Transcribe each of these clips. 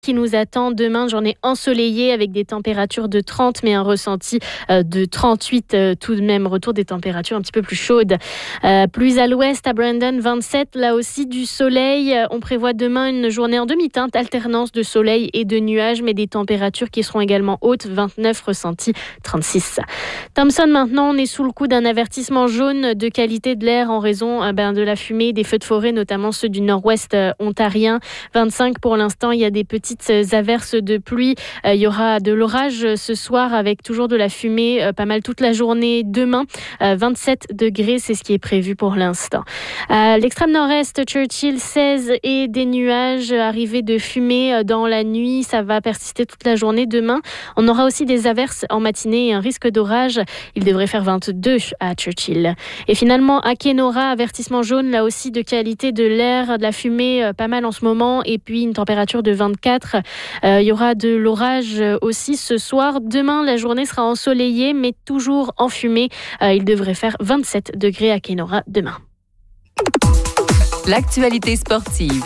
qui nous attend demain, journée ensoleillée avec des températures de 30 mais un ressenti de 38 tout de même, retour des températures un petit peu plus chaudes. Plus à l'ouest, à Brandon, 27, là aussi du soleil. On prévoit demain une journée en demi-teinte, alternance de soleil et de nuages, mais des températures qui seront également hautes, 29 ressenti 36. Thompson, maintenant, on est sous le coup d'un avertissement jaune de qualité de l'air en raison de la fumée, des feux de forêt, notamment ceux du nord-ouest ontarien. 25 pour l'instant, il y a des petites averses de pluie. Il y aura de l'orage ce soir avec toujours de la fumée, pas mal toute la journée demain. 27 degrés, c'est ce qui est prévu pour l'instant. L'extrême nord-est, Churchill, 16 et des nuages, arrivée de fumée dans la nuit. Ça va persister toute la journée demain. On aura aussi des averses en matinée et un risque d'orage. Il devrait faire 22 à Churchill. Et finalement, à Kenora, avertissement jaune, là aussi de qualité de l'air, de la fumée, pas mal en ce moment, et puis une température de 24. Il y aura de l'orage aussi ce soir. Demain, la journée sera ensoleillée, mais toujours enfumée. Il devrait faire 27 degrés à Kenora demain. L'actualité sportive.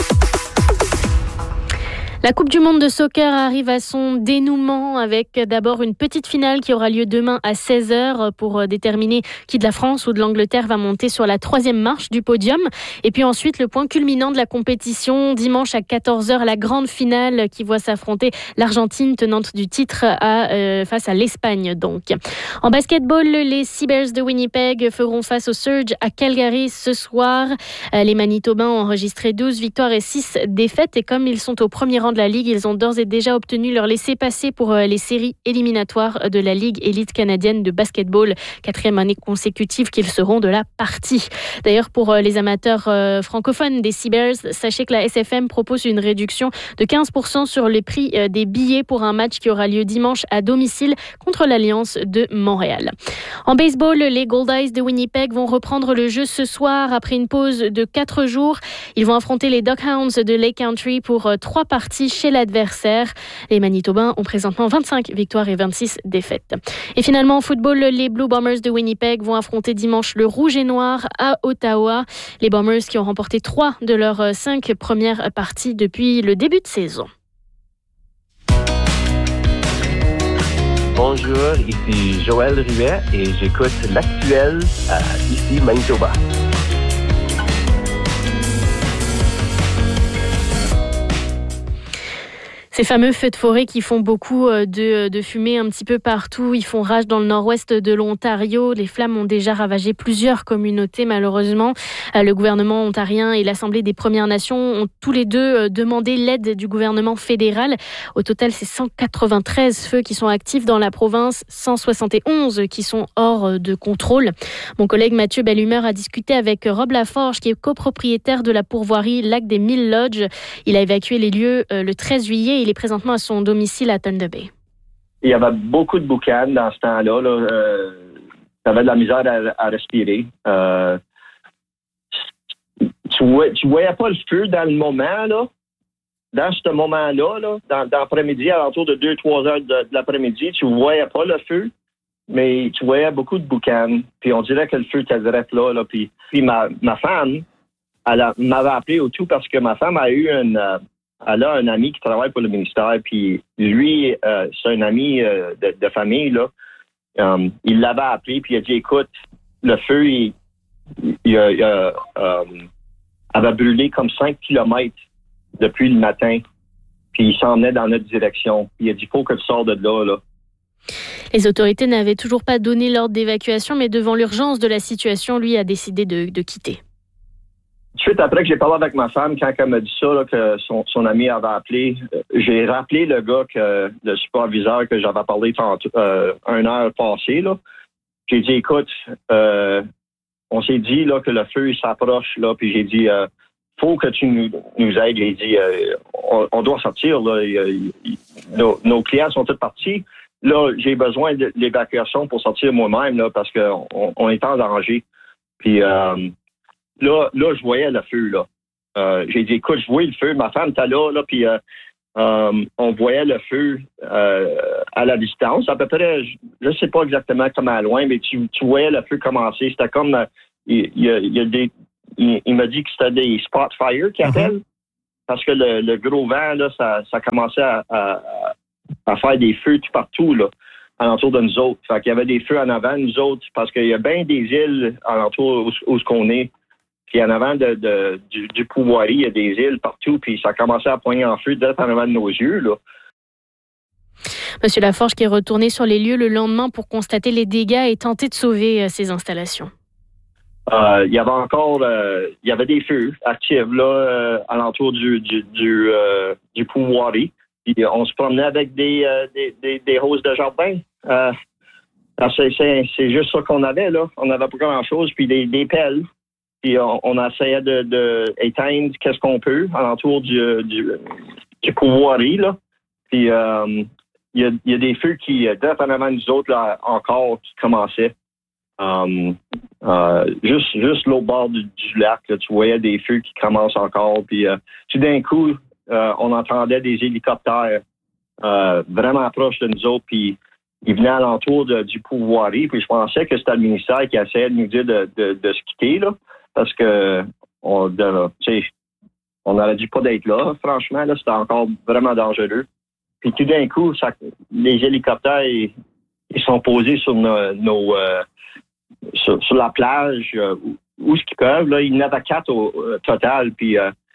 La Coupe du monde de soccer arrive à son dénouement avec d'abord une petite finale qui aura lieu demain à 16h pour déterminer qui de la France ou de l'Angleterre va monter sur la 3e marche du podium. Et puis ensuite, le point culminant de la compétition, dimanche à 14h, la grande finale qui voit s'affronter l'Argentine, tenante du titre, face à l'Espagne. Donc, en basketball, les Seabears de Winnipeg feront face aux Surge à Calgary ce soir. Les Manitobains ont enregistré 12 victoires et 6 défaites. Et comme ils sont au premier rang de la Ligue, ils ont d'ores et déjà obtenu leur laissez-passer pour les séries éliminatoires de la Ligue élite canadienne de basketball, 4e année consécutive qu'ils seront de la partie. D'ailleurs, pour les amateurs francophones des Seabears, sachez que la SFM propose une réduction de 15% sur les prix des billets pour un match qui aura lieu dimanche à domicile contre l'Alliance de Montréal. En baseball, les Goldeyes de Winnipeg vont reprendre le jeu ce soir après une pause de 4 jours. Ils vont affronter les Duckhounds de Lake Country pour 3 parties chez l'adversaire. Les Manitobains ont présentement 25 victoires et 26 défaites. Et finalement, en football, les Blue Bombers de Winnipeg vont affronter dimanche le Rouge et Noir à Ottawa. Les Bombers qui ont remporté 3 de leurs 5 premières parties depuis le début de saison. Bonjour, ici Joël Rivet et j'écoute l'actuel ici Manitoba. Ces fameux feux de forêt qui font beaucoup de fumée un petit peu partout. Ils font rage dans le nord-ouest de l'Ontario. Les flammes ont déjà ravagé plusieurs communautés, malheureusement. Le gouvernement ontarien et l'Assemblée des Premières Nations ont tous les deux demandé l'aide du gouvernement fédéral. Au total, c'est 193 feux qui sont actifs dans la province, 171 qui sont hors de contrôle. Mon collègue Mathieu Bellumeur a discuté avec Rob Laforge, qui est copropriétaire de la pourvoirie Lac des Mille Lodges. Il a évacué les lieux le 13 juillet. Il est présentement à son domicile à Thunder Bay. Il y avait beaucoup de boucan dans ce temps-là. T'avais de la misère à respirer. Tu voyais pas le feu dans le moment, là. Dans ce moment-là, dans l'après-midi, à l'entour de 2-3 heures de l'après-midi, tu voyais pas le feu, mais tu voyais beaucoup de boucan. Puis on dirait que le feu était direct là. Puis ma femme, elle m'avait appelé au tout parce que ma femme a eu elle a un ami qui travaille pour le ministère, puis lui, c'est un ami de famille, là. Il l'avait appelé, puis il a dit, écoute, le feu, il avait brûlé comme 5 kilomètres depuis le matin, puis il s'en venait dans notre direction. Puis il a dit, il faut que tu sors de là. Les autorités n'avaient toujours pas donné l'ordre d'évacuation, mais devant l'urgence de la situation, lui a décidé de quitter. Tout de suite après que j'ai parlé avec ma femme, quand elle m'a dit ça, là, que son ami avait appelé, j'ai rappelé le gars, le superviseur que j'avais parlé tantôt, 1 heure passée. Là. J'ai dit, écoute, on s'est dit là, que le feu il s'approche, là, puis j'ai dit, faut que tu nous aides. J'ai dit, on doit sortir. Là. Nos clients sont tous partis. Là, j'ai besoin de l'évacuation pour sortir moi-même là, parce qu'on est en danger. Puis Là, je voyais le feu, là. J'ai dit, écoute, je voyais le feu. Ma femme était là, puis on voyait le feu à la distance. À peu près, je ne sais pas exactement comment loin, mais tu voyais le feu commencer. C'était comme, il m'a dit que c'était des spot fire qu'il appelle. parce que le gros vent, là, ça commençait à faire des feux tout partout, là, alentour de nous autres. Fait qu'il y avait des feux en avant de nous autres, parce qu'il y a bien des îles alentour où ce qu'on est. Puis en avant du Pouvoirie, il y a des îles partout, puis ça commençait à poigner en feu direct en avant de nos yeux, là. Monsieur Laforge qui est retourné sur les lieux le lendemain pour constater les dégâts et tenter de sauver ces installations. Il y avait encore, il y avait des feux actifs là, alentour du Pouvoirie. Puis on se promenait avec des roses de jardin. C'est juste ça qu'on avait là. On n'avait pas grand-chose. Puis des pelles. Puis on essayait de éteindre qu'est-ce qu'on peut alentour du Pouvoirie là. Puis il y a des feux qui, direct en avant nous autres, là, encore, qui commençaient. Juste l'autre bord du lac, là, tu voyais des feux qui commencent encore. Puis tout d'un coup, on entendait des hélicoptères vraiment proches de nous autres. Puis ils venaient alentour du Pouvoirie. Puis je pensais que c'était le ministère qui essayait de nous dire de se quitter, là, parce que on n'aurait dû pas d'être là. Franchement, là, c'était encore vraiment dangereux. Puis tout d'un coup, les hélicoptères, ils sont posés sur sur la plage où ce qu'ils peuvent. Là, il y en avait 4 au total. Puis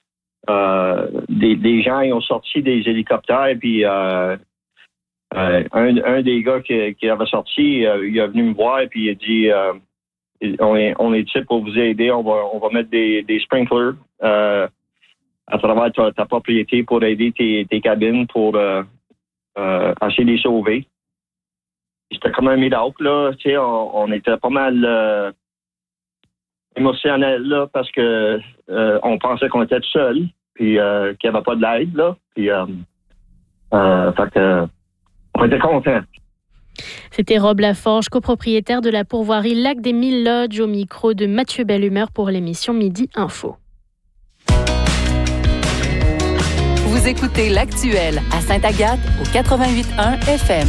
des gens ils ont sorti des hélicoptères. Puis un des gars qui avait sorti, il est venu me voir et puis il a dit on est ici pour vous aider. On va mettre des sprinklers à travers ta propriété pour aider tes cabines pour essayer de les sauver. C'était comme un miracle, là. Tu sais, on était pas mal émotionnel, là, parce que on pensait qu'on était tout seul, puis qu'il n'y avait pas de l'aide, là. Puis, fait que, on était contents. C'était Rob Laforge, copropriétaire de la pourvoirie Lac des Mille Lodges, au micro de Mathieu Bellumeur pour l'émission Midi Info. Vous écoutez L'Actuel à Sainte-Agathe au 88.1 FM.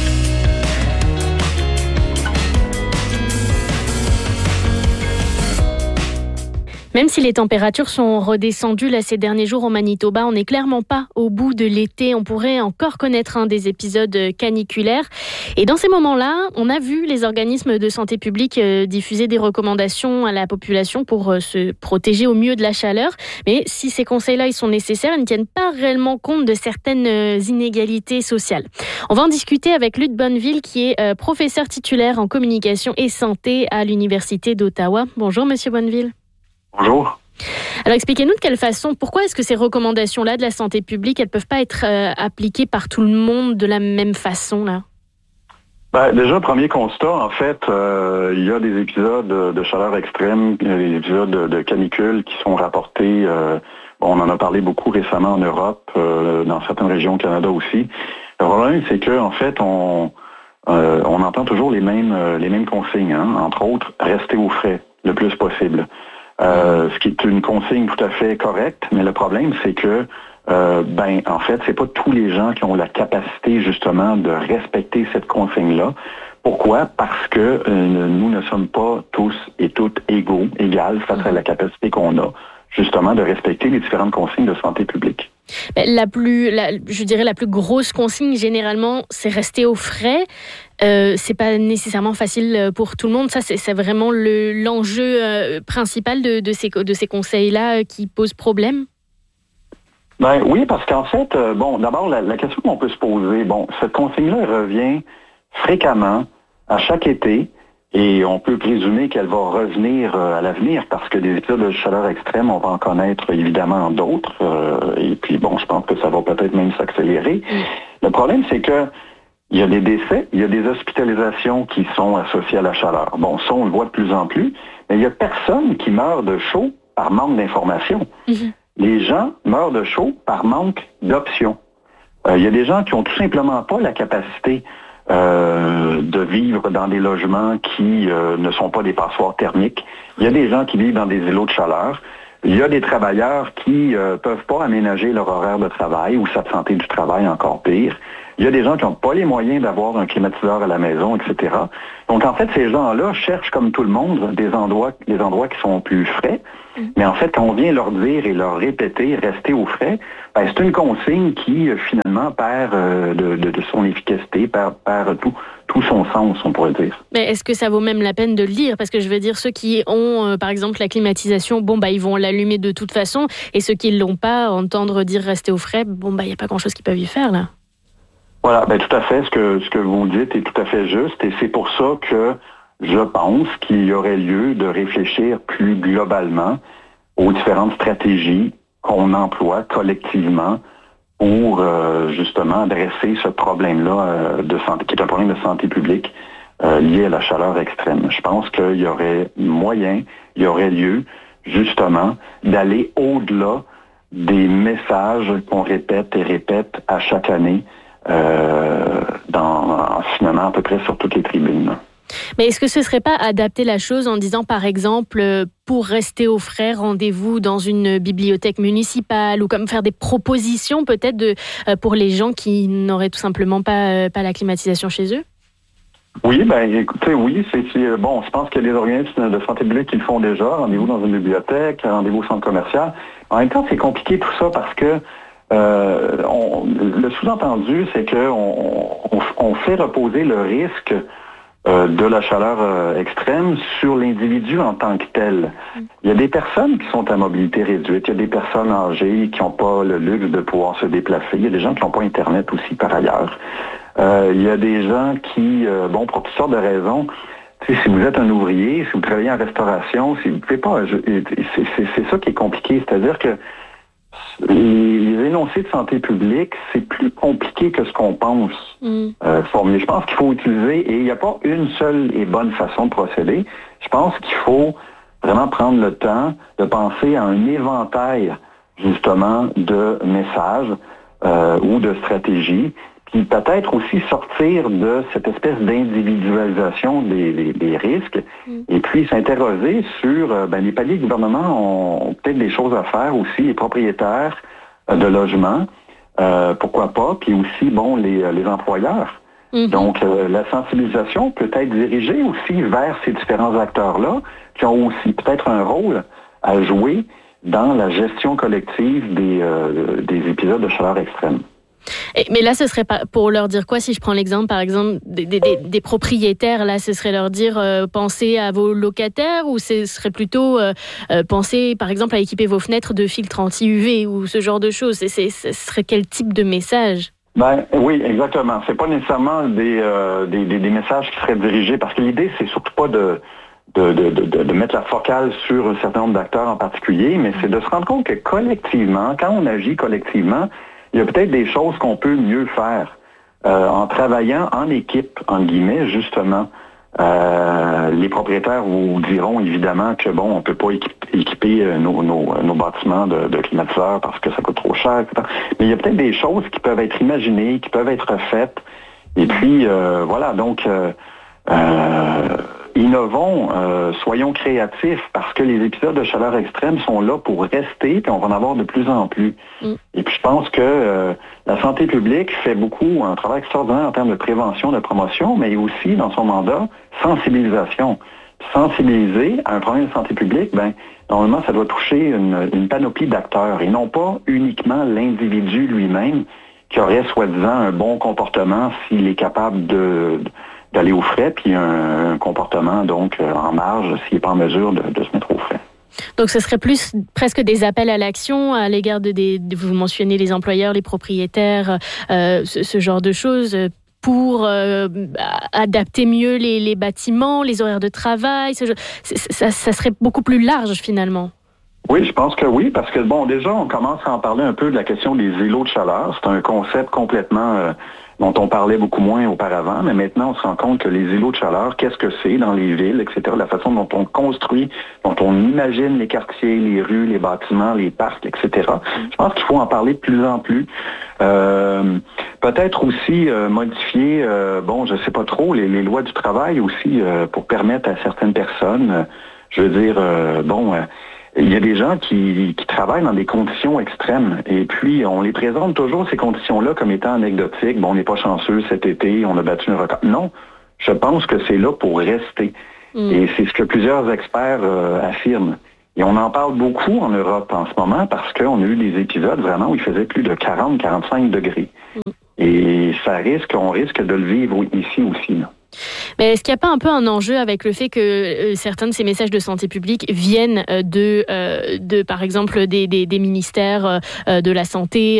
Même si les températures sont redescendues là, ces derniers jours au Manitoba, on n'est clairement pas au bout de l'été. On pourrait encore connaître des épisodes caniculaires. Et dans ces moments-là, on a vu les organismes de santé publique diffuser des recommandations à la population pour se protéger au mieux de la chaleur. Mais si ces conseils-là ils sont nécessaires, ils ne tiennent pas réellement compte de certaines inégalités sociales. On va en discuter avec Luc Bonneville, qui est professeur titulaire en communication et santé à l'Université d'Ottawa. Bonjour, Monsieur Bonneville. Bonjour. Alors expliquez-nous de quelle façon, pourquoi est-ce que ces recommandations-là de la santé publique, elles ne peuvent pas être appliquées par tout le monde de la même façon là? Déjà, premier constat, en fait, il y a des épisodes de chaleur extrême, des épisodes de canicule qui sont rapportés, on en a parlé beaucoup récemment en Europe, dans certaines régions au Canada aussi. Le problème, c'est que en fait, on entend toujours les mêmes consignes, hein, entre autres, rester au frais le plus possible. Ce qui est une consigne tout à fait correcte, mais le problème, c'est que, en fait, c'est pas tous les gens qui ont la capacité, justement, de respecter cette consigne-là. Pourquoi? Parce que nous ne sommes pas tous et toutes égales face à la capacité qu'on a, justement, de respecter les différentes consignes de santé publique. La plus grosse consigne, généralement, c'est rester au frais. C'est pas nécessairement facile pour tout le monde. Ça, c'est vraiment l'enjeu principal de ces conseils-là qui pose problème? Oui, parce qu'en fait, d'abord, la question qu'on peut se poser, cette consigne-là revient fréquemment à chaque été. Et on peut présumer qu'elle va revenir à l'avenir parce que des épisodes de chaleur extrême, on va en connaître évidemment d'autres. Et puis, je pense que ça va peut-être même s'accélérer. Le problème, c'est que il y a des décès, il y a des hospitalisations qui sont associées à la chaleur. Ça, on le voit de plus en plus. Mais il y a personne qui meurt de chaud par manque d'information. Les gens meurent de chaud par manque d'options. Il y a des gens qui ont tout simplement pas la capacité de vivre dans des logements qui ne sont pas des passoires thermiques. Il y a des gens qui vivent dans des îlots de chaleur. Il y a des travailleurs qui peuvent pas aménager leur horaire de travail ou s'absenter du travail, encore pire. Il y a des gens qui n'ont pas les moyens d'avoir un climatiseur à la maison, etc. Donc, en fait, ces gens-là cherchent, comme tout le monde, des endroits qui sont plus frais. Mais en fait, quand on vient leur dire et leur répéter, rester au frais, ben, c'est une consigne qui, finalement, perd de son efficacité, perd tout son sens, on pourrait dire. Mais est-ce que ça vaut même la peine de le dire? Parce que je veux dire, ceux qui ont, par exemple, la climatisation, ils vont l'allumer de toute façon. Et ceux qui ne l'ont pas, entendre dire rester au frais, il n'y a pas grand-chose qu'ils peuvent y faire, là. Voilà, tout à fait. Ce que vous dites est tout à fait juste. Et c'est pour ça que je pense qu'il y aurait lieu de réfléchir plus globalement aux différentes stratégies qu'on emploie collectivement pour justement adresser ce problème-là de santé, qui est un problème de santé publique lié à la chaleur extrême. Je pense qu'il y aurait il y aurait lieu justement d'aller au-delà des messages qu'on répète et répète à chaque année finalement à peu près sur toutes les tribunes. Mais est-ce que ce ne serait pas adapter la chose en disant, par exemple, pour rester au frais, rendez-vous dans une bibliothèque municipale ou comme faire des propositions peut-être pour les gens qui n'auraient tout simplement pas la climatisation chez eux? Oui, écoutez, oui, je pense qu'il y a des organismes de santé publique qui le font déjà, rendez-vous dans une bibliothèque, rendez-vous au centre commercial. En même temps, c'est compliqué tout ça parce que le sous-entendu, c'est qu'on fait reposer le risque de la chaleur extrême sur l'individu en tant que tel. Il y a des personnes qui sont à mobilité réduite, il y a des personnes âgées qui n'ont pas le luxe de pouvoir se déplacer, il y a des gens qui n'ont pas Internet aussi par ailleurs. Il y a des gens qui, pour toutes sortes de raisons, si vous êtes un ouvrier, si vous travaillez en restauration, si vous ne pouvez pas, c'est ça qui est compliqué, c'est-à-dire que les énoncés de santé publique, c'est plus compliqué que ce qu'on pense formuler. Je pense qu'il faut utiliser, et il n'y a pas une seule et bonne façon de procéder, je pense qu'il faut vraiment prendre le temps de penser à un éventail, justement, de messages ou de stratégies, puis peut-être aussi sortir de cette espèce d'individualisation des risques et puis s'interroger sur les paliers de gouvernement ont peut-être des choses à faire aussi, les propriétaires de logements, pourquoi pas, puis aussi les employeurs. Donc la sensibilisation peut être dirigée aussi vers ces différents acteurs-là qui ont aussi peut-être un rôle à jouer dans la gestion collective des épisodes de chaleur extrême. Mais là, ce serait pas pour leur dire quoi? Si je prends l'exemple, par exemple, des propriétaires, là, ce serait leur dire pensez à vos locataires, ou ce serait plutôt pensez, par exemple, à équiper vos fenêtres de filtres anti-UV ou ce genre de choses. Ce serait quel type de message? Oui, exactement. C'est pas nécessairement des messages qui seraient dirigés, parce que l'idée, c'est surtout pas de mettre la focale sur un certain nombre d'acteurs en particulier, mais c'est de se rendre compte que collectivement, quand on agit collectivement, il y a peut-être des choses qu'on peut mieux faire en travaillant en équipe, entre guillemets, justement. Les propriétaires vous diront évidemment que on peut pas équiper nos bâtiments de climatiseurs parce que ça coûte trop cher, etc. Mais il y a peut-être des choses qui peuvent être imaginées, qui peuvent être faites. Et puis donc innovons, soyons créatifs, parce que les épisodes de chaleur extrême sont là pour rester, puis on va en avoir de plus en plus. Et puis je pense que la santé publique fait beaucoup, un travail extraordinaire en termes de prévention, de promotion, mais aussi dans son mandat, sensibilisation. Sensibiliser à un problème de santé publique, normalement, ça doit toucher une panoplie d'acteurs, et non pas uniquement l'individu lui-même qui aurait soi-disant un bon comportement s'il est capable d'aller au frais, puis un comportement donc en marge s'il n'est pas en mesure de se mettre au frais. Donc ce serait plus presque des appels à l'action à l'égard de vous mentionnez les employeurs, les propriétaires, ce genre de choses, pour adapter mieux les bâtiments, les horaires de travail. Ça serait beaucoup plus large finalement. Oui, je pense que oui, parce que déjà on commence à en parler un peu de la question des îlots de chaleur. C'est un concept complètement dont on parlait beaucoup moins auparavant, mais maintenant on se rend compte que les îlots de chaleur, qu'est-ce que c'est dans les villes, etc., la façon dont on construit, dont on imagine les quartiers, les rues, les bâtiments, les parcs, etc. Je pense qu'il faut en parler de plus en plus. Peut-être aussi modifier, je sais pas trop, les lois du travail aussi, pour permettre à certaines personnes, il y a des gens qui travaillent dans des conditions extrêmes. Et puis, on les présente toujours, ces conditions-là, comme étant anecdotiques. Bon, on n'est pas chanceux cet été, on a battu un record. Non, je pense que c'est là pour rester. Et c'est ce que plusieurs experts affirment. Et on en parle beaucoup en Europe en ce moment parce qu'on a eu des épisodes vraiment où il faisait plus de 40-45 degrés. Et on risque de le vivre ici aussi, là. Mais est-ce qu'il n'y a pas un peu un enjeu avec le fait que certains de ces messages de santé publique viennent de par exemple, des ministères de la santé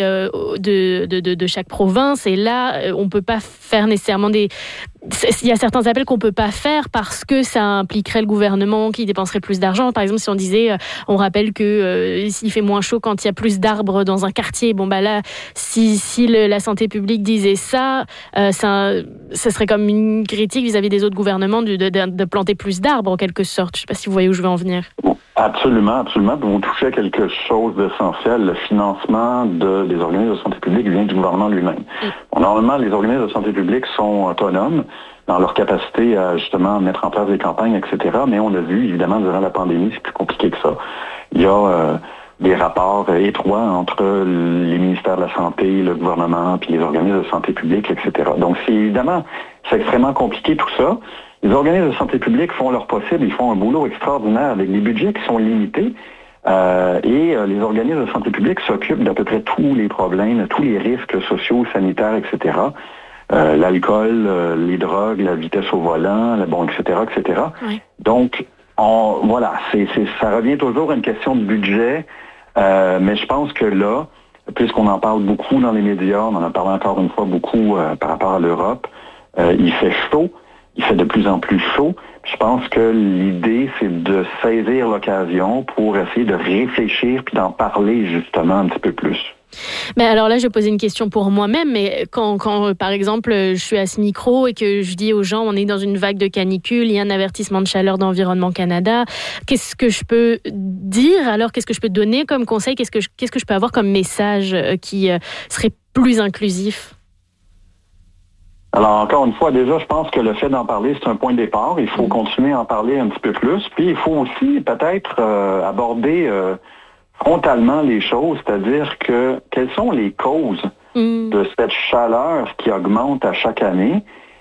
de chaque province, et là, on ne peut pas faire nécessairement il y a certains appels qu'on peut pas faire parce que ça impliquerait le gouvernement qui dépenserait plus d'argent. Par exemple, si on disait, on rappelle que s'il fait moins chaud quand il y a plus d'arbres dans un quartier, bon bah là, si la santé publique disait ça serait comme une critique vis-à-vis des autres gouvernements de planter plus d'arbres en quelque sorte. Je sais pas si vous voyez où je veux en venir. Absolument, absolument. Vous touchez à quelque chose d'essentiel. Le financement des organismes de santé publique vient du gouvernement lui-même. Bon, normalement, les organismes de santé publique sont autonomes dans leur capacité à justement mettre en place des campagnes, etc. Mais on a vu, évidemment, durant la pandémie, c'est plus compliqué que ça. Il y a des rapports étroits entre les ministères de la Santé, le gouvernement, puis les organismes de santé publique, etc. Donc, c'est extrêmement compliqué tout ça. Les organismes de santé publique font leur possible, ils font un boulot extraordinaire avec des budgets qui sont limités. Et les organismes de santé publique s'occupent d'à peu près tous les problèmes, tous les risques sociaux, sanitaires, etc. L'alcool, les drogues, la vitesse au volant, etc., etc. Oui. Donc, ça revient toujours à une question de budget, mais je pense que là, puisqu'on en parle beaucoup dans les médias, on en a parlé encore une fois beaucoup par rapport à l'Europe, il fait chaud. Il fait de plus en plus chaud. Je pense que l'idée, c'est de saisir l'occasion pour essayer de réfléchir puis d'en parler justement un petit peu plus. Mais alors là, je vais poser une question pour moi-même. Mais quand par exemple, je suis à ce micro et que je dis aux gens, on est dans une vague de canicule, il y a un avertissement de chaleur d'Environnement Canada, qu'est-ce que je peux dire? Alors, qu'est-ce que je peux donner comme conseil? Qu'est-ce que je peux avoir comme message qui serait plus inclusif? Alors, encore une fois, déjà, je pense que le fait d'en parler, c'est un point de départ. Il faut continuer à en parler un petit peu plus. Puis, il faut aussi peut-être aborder frontalement les choses, c'est-à-dire que quelles sont les causes de cette chaleur qui augmente à chaque année?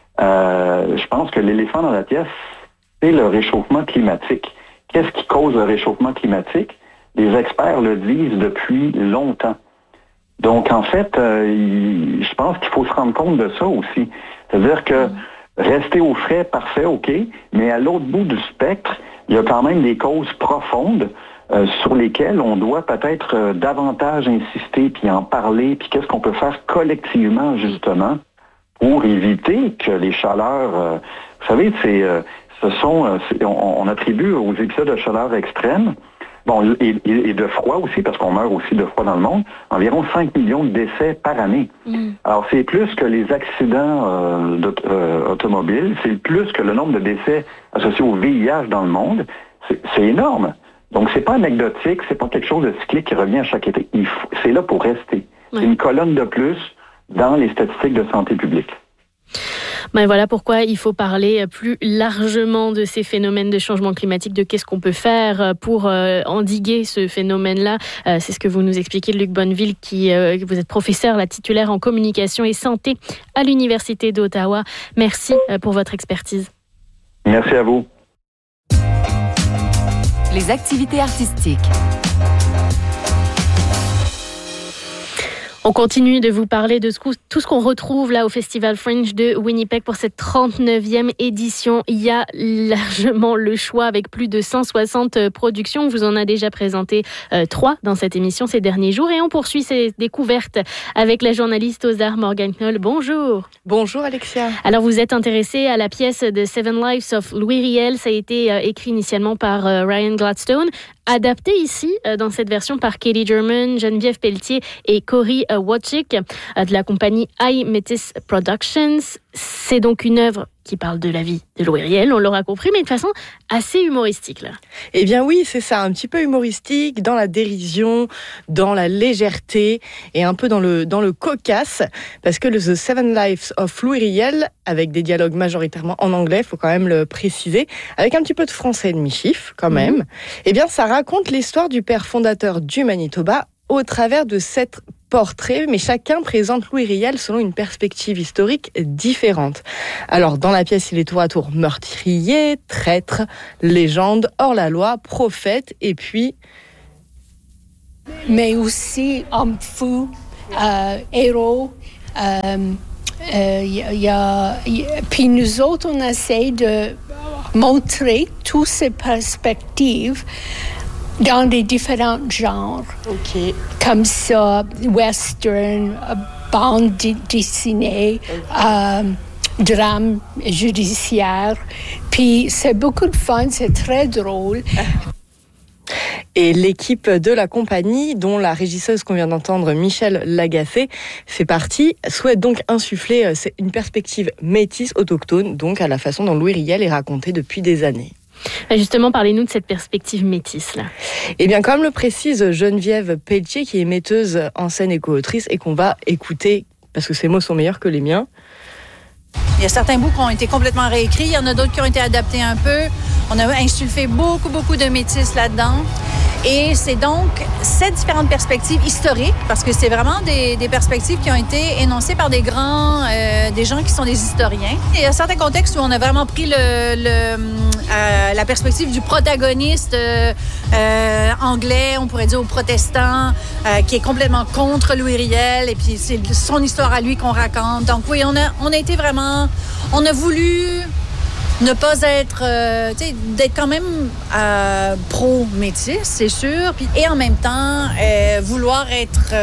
Je pense que l'éléphant dans la pièce, c'est le réchauffement climatique. Qu'est-ce qui cause le réchauffement climatique? Les experts le disent depuis longtemps. Donc, en fait, je pense qu'il faut se rendre compte de ça aussi. C'est-à-dire que rester au frais, parfait, OK, mais à l'autre bout du spectre, il y a quand même des causes profondes sur lesquelles on doit peut-être davantage insister, puis en parler, puis qu'est-ce qu'on peut faire collectivement, justement, pour éviter que les chaleurs... vous savez, on attribue aux épisodes de chaleur extrême, bon, et de froid aussi, parce qu'on meurt aussi de froid dans le monde, environ 5 millions de décès par année. Alors, c'est plus que les accidents automobiles, c'est plus que le nombre de décès associés au VIH dans le monde. C'est énorme. Donc, c'est pas anecdotique, c'est pas quelque chose de cyclique qui revient à chaque été. C'est là pour rester. Ouais. C'est une colonne de plus dans les statistiques de santé publique. Ben voilà pourquoi il faut parler plus largement de ces phénomènes de changement climatique, de qu'est-ce qu'on peut faire pour endiguer ce phénomène-là. C'est ce que vous nous expliquez, Luc Bonneville, vous êtes professeur, titulaire en communication et santé à l'Université d'Ottawa. Merci pour votre expertise. Merci à vous. Les activités artistiques. On continue de vous parler de tout ce qu'on retrouve là au Festival Fringe de Winnipeg pour cette 39e édition. Il y a largement le choix avec plus de 160 productions. On vous en a déjà présenté 3 dans cette émission ces derniers jours. Et on poursuit ces découvertes avec la journaliste aux arts Morgane Knoll. Bonjour. Bonjour Alexia. Alors vous êtes intéressée à la pièce The Seven Lives of Louis Riel. Ça a été écrit initialement par Ryan Gladstone. Adapté ici, dans cette version, par Katie German, Geneviève Pelletier et Cory Wojcik de la compagnie I Metis Productions. C'est donc une œuvre qui parle de la vie de Louis Riel, on l'aura compris, mais de façon assez humoristique, là. Eh bien oui, c'est ça, un petit peu humoristique, dans la dérision, dans la légèreté et un peu dans le cocasse, parce que le The Seven Lives of Louis Riel, avec des dialogues majoritairement en anglais, faut quand même le préciser, avec un petit peu de français de mi-chiffre quand même, eh bien ça raconte l'histoire du père fondateur du Manitoba au travers de 7 portraits, mais chacun présente Louis Riel selon une perspective historique différente. Alors, dans la pièce, il est tour à tour meurtrier, traître, légende, hors-la-loi, prophète, et puis... Mais aussi homme fou, héros. Puis nous autres, on essaie de montrer toutes ces perspectives dans des différents genres. Ok. Comme ça, western, bande dessinée, drame judiciaire. Puis c'est beaucoup de fun, c'est très drôle. Et l'équipe de la compagnie, dont la régisseuse qu'on vient d'entendre, Michel Lagacé, fait partie, souhaite donc insuffler une perspective métisse autochtone, donc à la façon dont Louis Riel est raconté depuis des années. Justement, parlez-nous de cette perspective métisse, là. Eh bien, comme le précise Geneviève Pelletier, qui est metteuse en scène et co-autrice, et qu'on va écouter, parce que ses mots sont meilleurs que les miens. Il y a certains bouts qui ont été complètement réécrits, il y en a d'autres qui ont été adaptés un peu. On a insufflé beaucoup de métis là-dedans. Et c'est donc 7 différentes perspectives historiques, parce que c'est vraiment des perspectives qui ont été énoncées par des grands, des gens qui sont des historiens. Il y a certains contextes où on a vraiment pris la perspective du protagoniste anglais, on pourrait dire, au protestant, qui est complètement contre Louis Riel, et puis c'est son histoire à lui qu'on raconte. Donc oui, on a été vraiment... On a voulu... ne pas être, d'être quand même pro-métis, c'est sûr, et en même temps, vouloir être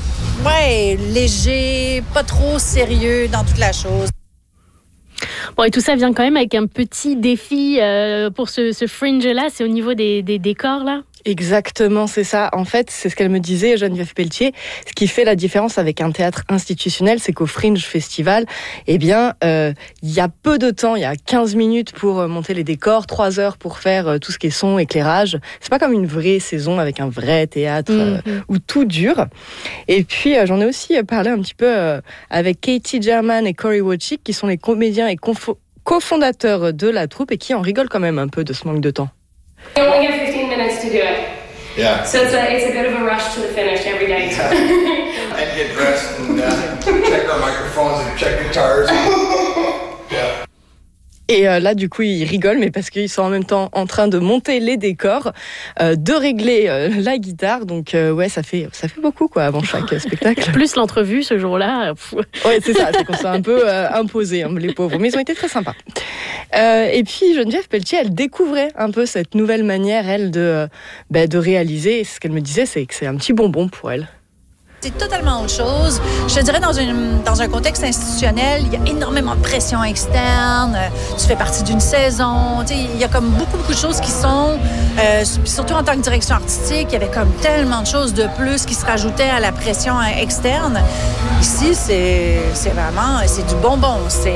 léger, pas trop sérieux dans toute la chose. Bon, et tout ça vient quand même avec un petit défi pour ce fringe-là, c'est au niveau des décors, là. Exactement, c'est ça. En fait, c'est ce qu'elle me disait, Geneviève Pelletier. Ce qui fait la différence avec un théâtre institutionnel, c'est qu'au Fringe Festival, eh bien, il y a peu de temps, il y a 15 minutes pour monter les décors, 3 heures pour faire tout ce qui est son, éclairage. C'est pas comme une vraie saison avec un vrai théâtre où tout dure. Et puis, j'en ai aussi parlé un petit peu avec Katie German et Corey Wojcik, qui sont les comédiens et cofondateurs de la troupe et qui en rigolent quand même un peu de ce manque de temps. We only have 15 minutes to do it. Yeah. So it's a bit of a rush to the finish every day. Yeah. And get dressed and check our microphones and check guitars. Yeah. Et là, du coup, ils rigolent, mais parce qu'ils sont en même temps en train de monter les décors, de régler la guitare. Donc, ouais, ça fait beaucoup, quoi, avant chaque spectacle. Plus l'entrevue, ce jour-là. Ouais, c'est ça, c'est qu'on s'est un peu imposés, hein, les pauvres. Mais ils ont été très sympas. Et puis, Geneviève Pelletier, elle découvrait un peu cette nouvelle manière, elle, de réaliser. Et ce qu'elle me disait, c'est que c'est un petit bonbon pour elle. C'est totalement autre chose. Je te dirais, dans un contexte institutionnel, il y a énormément de pression externe. Tu fais partie d'une saison. Il y a comme beaucoup de choses qui sont... surtout en tant que direction artistique, il y avait comme tellement de choses de plus qui se rajoutaient à la pression externe. Ici, c'est vraiment... C'est du bonbon.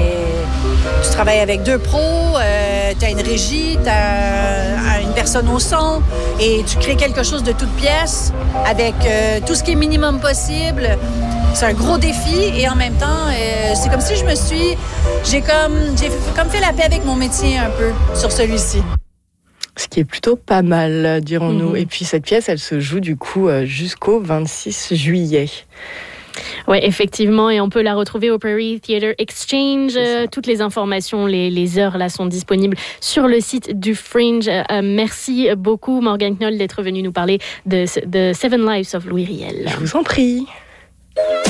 Tu travailles avec 2 pros, tu as une régie, tu as une personne au son et tu crées quelque chose de toute pièce avec tout ce qui est minimum possible. C'est un gros défi et en même temps, c'est comme si j'ai comme fait la paix avec mon métier un peu sur celui-ci. Ce qui est plutôt pas mal, dirons-nous. Et puis cette pièce, elle se joue du coup jusqu'au 26 juillet. Oui, effectivement, et on peut la retrouver au Prairie Theatre Exchange. Toutes les informations, les heures là sont disponibles sur le site du Fringe. Merci beaucoup, Morgane Knoll, d'être venue nous parler de Seven Lives of Louis Riel. Je vous en prie.